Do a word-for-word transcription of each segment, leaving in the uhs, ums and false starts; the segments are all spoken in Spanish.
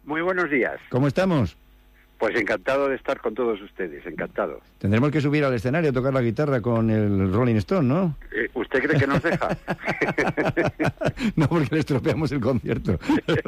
Muy buenos días. ¿Cómo estamos? Pues encantado de estar con todos ustedes, encantado. Tendremos que subir al escenario a tocar la guitarra con el Rolling Stone, ¿no? Eh, ¿Usted cree que nos deja? No, porque le estropeamos el concierto.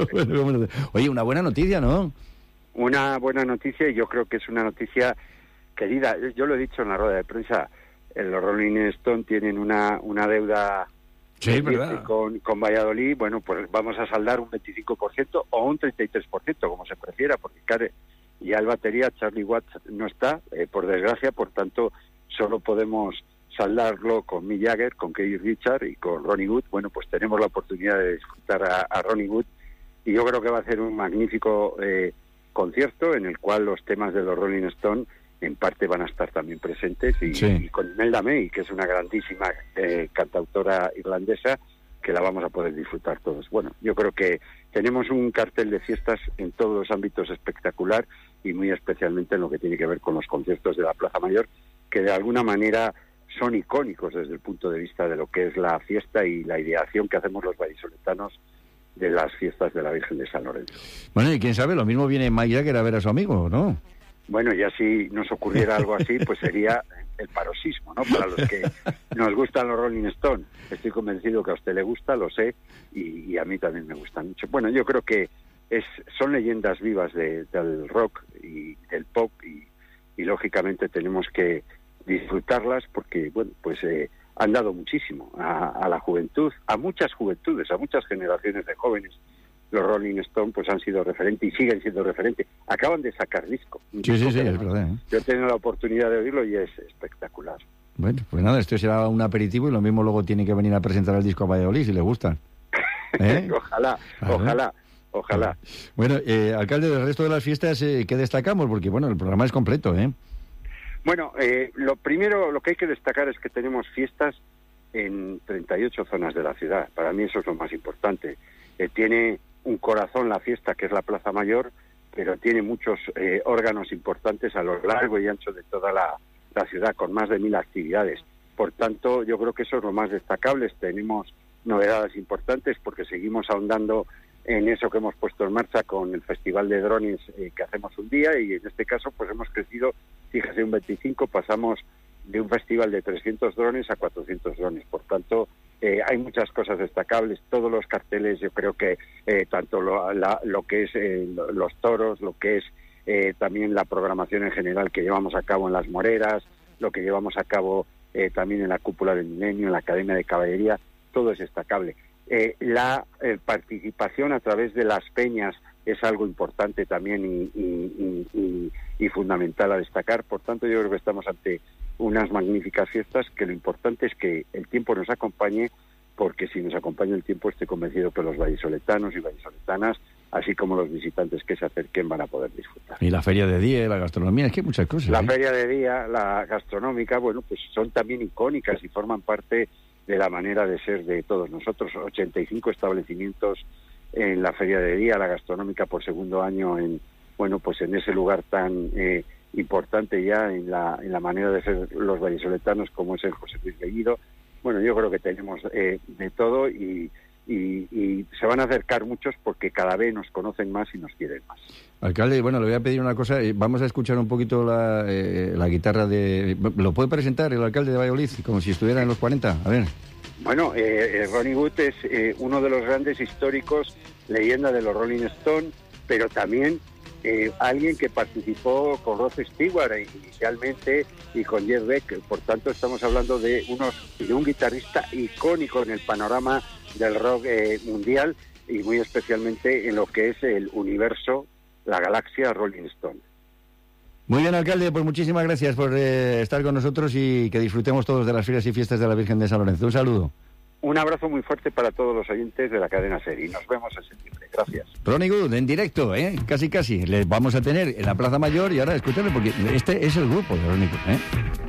Oye, una buena noticia, ¿no? Una buena noticia, y yo creo que es una noticia querida. Yo lo he dicho en la rueda de prensa, los Rolling Stone tienen una, una deuda sí, ¿verdad? Con, con Valladolid. Bueno, pues vamos a saldar un veinticinco por ciento o un treinta y tres por ciento, como se prefiera, porque care, ya el batería Charlie Watts no está, eh, por desgracia, por tanto, solo podemos saldarlo con Mick Jagger, con Keith Richards y con Ronnie Wood. Bueno, pues tenemos la oportunidad de disfrutar a, a Ronnie Wood, y yo creo que va a ser un magnífico eh, concierto en el cual los temas de los Rolling Stone en parte van a estar también presentes, y, sí. y con Imelda May, que es una grandísima eh, cantautora irlandesa, que la vamos a poder disfrutar todos. Bueno, yo creo que tenemos un cartel de fiestas en todos los ámbitos espectacular, y muy especialmente en lo que tiene que ver con los conciertos de la Plaza Mayor, que de alguna manera son icónicos desde el punto de vista de lo que es la fiesta y la ideación que hacemos los vallisoletanos de las fiestas de la Virgen de San Lorenzo. Bueno, y quién sabe, lo mismo viene Mick Jagger a ver a su amigo, ¿no? Bueno, ya si nos ocurriera algo así, pues sería el paroxismo, ¿no? Para los que nos gustan los Rolling Stone. Estoy convencido que a usted le gusta, lo sé, y, y a mí también me gustan mucho. Bueno, yo creo que es son leyendas vivas de, del rock y del pop, y, y lógicamente tenemos que disfrutarlas porque, bueno, pues eh, han dado muchísimo a, a la juventud, a muchas juventudes, a muchas generaciones de jóvenes. Los Rolling Stone pues han sido referente y siguen siendo referente. Acaban de sacar disco. Sí, disco sí, sí, que, es verdad, ¿eh? Yo he tenido la oportunidad de oírlo y es espectacular. Bueno, pues nada, esto será un aperitivo, y lo mismo luego tiene que venir a presentar el disco a Valladolid, si le gusta. ¿Eh? Ojalá, ¿Ah, ojalá, ojalá. Bueno, eh, alcalde, del resto de las fiestas, eh, ¿qué destacamos? Porque, bueno, el programa es completo, ¿eh? Bueno, eh, lo primero, lo que hay que destacar es que tenemos fiestas en treinta y ocho zonas de la ciudad. Para mí eso es lo más importante. Eh, tiene un corazón la fiesta, que es la Plaza Mayor, pero tiene muchos eh, órganos importantes a lo largo y ancho de toda la, la ciudad, con más de mil actividades. Por tanto, yo creo que eso es lo más destacable. Tenemos novedades importantes porque seguimos ahondando en eso que hemos puesto en marcha con el Festival de Drones eh, que hacemos un día, y en este caso pues hemos crecido, fíjese, un veinticinco, pasamos de un festival de trescientos drones a cuatrocientos drones. Por tanto, eh, hay muchas cosas destacables. Todos los carteles, yo creo que eh, tanto lo, la, lo que es eh, los toros, lo que es eh, también la programación en general que llevamos a cabo en las Moreras, lo que llevamos a cabo eh, también en la Cúpula del Milenio, en la Academia de Caballería, todo es destacable. Eh, la eh, participación a través de las peñas es algo importante también y, y, y, y, y fundamental a destacar. Por tanto, yo creo que estamos ante unas magníficas fiestas, que lo importante es que el tiempo nos acompañe, porque si nos acompaña el tiempo estoy convencido que los vallisoletanos y vallisoletanas, así como los visitantes que se acerquen, van a poder disfrutar. Y la feria de día, la gastronomía, es que hay muchas cosas. La ¿eh? feria de día, la gastronómica, bueno, pues son también icónicas y forman parte de la manera de ser de todos nosotros. ochenta y cinco establecimientos en la feria de día, la gastronómica por segundo año en, bueno, pues en ese lugar tan eh, importante ya en la en la manera de ser los vallisoletanos, como es el José Luis Bellido. Bueno, yo creo que tenemos eh, de todo, y, y, y se van a acercar muchos porque cada vez nos conocen más y nos quieren más. Alcalde, bueno, le voy a pedir una cosa. Vamos a escuchar un poquito la, eh, la guitarra de... ¿Lo puede presentar el alcalde de Valladolid? Como si estuviera en los cuarenta. A ver. Bueno, eh, Ronnie Wood es eh, uno de los grandes históricos, leyenda de los Rolling Stone, pero también eh, alguien que participó con Rod Stewart inicialmente y con Jeff Beck. Por tanto, estamos hablando de, unos, de un guitarrista icónico en el panorama del rock eh, mundial, y muy especialmente en lo que es el universo, la galaxia Rolling Stone. Muy bien, alcalde, pues muchísimas gracias por eh, estar con nosotros, y que disfrutemos todos de las ferias y fiestas de la Virgen de San Lorenzo. Un saludo. Un abrazo muy fuerte para todos los oyentes de la cadena SER, y nos vemos en septiembre. Gracias. Ronnie Wood, en directo, ¿eh? Casi, casi. Les vamos a tener en la Plaza Mayor, y ahora escúchale, porque este es el grupo de Ronnie Wood, ¿eh?